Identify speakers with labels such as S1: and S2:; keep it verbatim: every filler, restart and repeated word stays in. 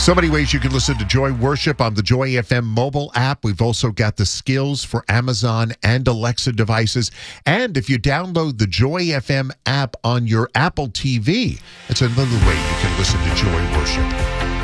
S1: So many ways you can listen to Joy Worship on the Joy F M mobile app. We've also got the skills for Amazon and Alexa devices. And if you download the Joy F M app on your Apple T V, it's another way you can listen to Joy Worship.